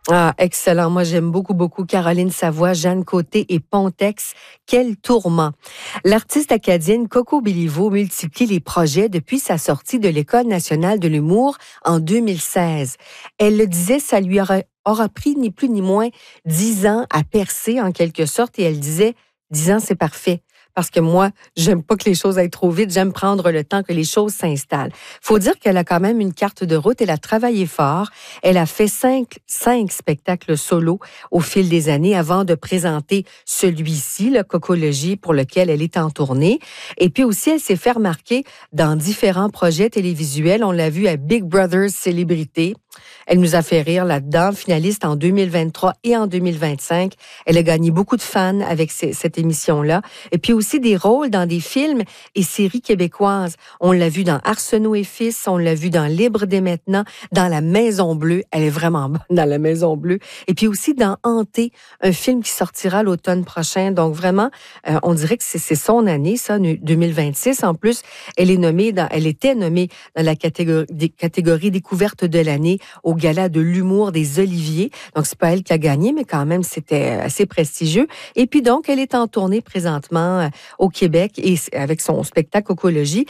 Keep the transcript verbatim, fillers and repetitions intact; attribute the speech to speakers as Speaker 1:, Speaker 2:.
Speaker 1: Ah, excellent. Moi, j'aime beaucoup, beaucoup Caroline Savoie, Jeanne Côté et Pontex. Quel tourment. L'artiste acadienne Coco Béliveau multiplie les projets depuis sa sortie de l'École nationale de l'humour en deux mille seize. Elle le disait, ça lui aura, aura pris ni plus ni moins dix ans à percer en quelque sorte et elle disait, dix ans, c'est parfait. Parce que moi, j'aime pas que les choses aillent trop vite. J'aime prendre le temps que les choses s'installent. Faut dire qu'elle a quand même une carte de route. Elle a travaillé fort. Elle a fait cinq, cinq spectacles solo au fil des années avant de présenter celui-ci, le Cocologie, pour lequel elle est en tournée. Et puis aussi, elle s'est fait remarquer dans différents projets télévisuels. On l'a vu à Big Brother Célébrité. Elle nous a fait rire là-dedans, finaliste en deux mille vingt-trois et en deux mille vingt-cinq. Elle a gagné beaucoup de fans avec ces, cette émission-là. Et puis aussi des rôles dans des films et séries québécoises. On l'a vu dans Arsenault et Fils, on l'a vu dans Libre dès maintenant, dans La Maison Bleue. Elle est vraiment bonne dans La Maison Bleue. Et puis aussi dans Hanté, un film qui sortira l'automne prochain. Donc vraiment, euh, on dirait que c'est, c'est son année, ça, deux mille vingt-six. En plus, elle est nommée dans, elle était nommée dans la catégorie, des, catégorie découverte de l'année au Gala de l'humour des Oliviers. Donc, c'est pas elle qui a gagné, mais quand même, c'était assez prestigieux. Et puis donc, elle est en tournée présentement au Québec et avec son spectacle Cocologie.